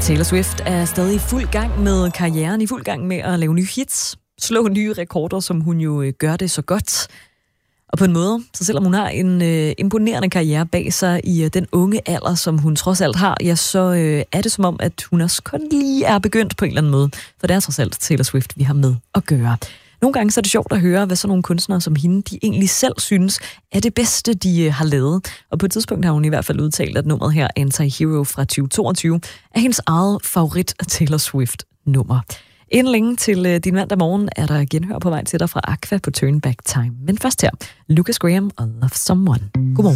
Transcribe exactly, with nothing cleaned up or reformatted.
Taylor Swift er stadig i fuld gang med karrieren, i fuld gang med at lave nye hits, slå nye rekorder, som hun jo gør det så godt. Og på en måde, så selvom hun har en øh, imponerende karriere bag sig i øh, den unge alder, som hun trods alt har, ja, så øh, er det som om, at hun også kun lige er begyndt på en eller anden måde. For det er trods alt Taylor Swift, vi har med at gøre. Nogle gange så er det sjovt at høre, hvad sådan nogle kunstnere som hende, de egentlig selv synes er det bedste, de øh, har lavet. Og på et tidspunkt har hun i hvert fald udtalt, at nummeret her, Anti-Hero fra tyve toogtyve, er hendes eget favorit Taylor Swift-nummer. Inden længe til øh, din mandag morgen er der genhør på vej til dig fra Aqua på Turn Back Time. Men først her, Lucas Graham og Love Someone. Godmorgen.